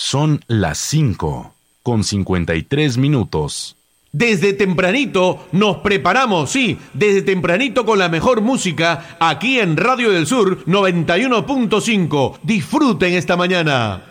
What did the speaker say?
Son las 5:53. Desde tempranito nos preparamos, sí, desde tempranito con la mejor música aquí en Radio del Sur 91.5. Disfruten esta mañana.